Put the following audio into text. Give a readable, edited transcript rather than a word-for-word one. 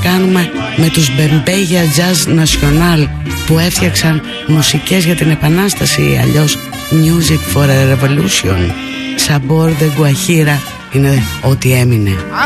κάνουμε με τους Μπεμπέγια Jazz National που έφτιαξαν μουσικές για την Επανάσταση, ή αλλιώς Music for a Revolution. Sabor de Guajira είναι ό,τι έμεινε.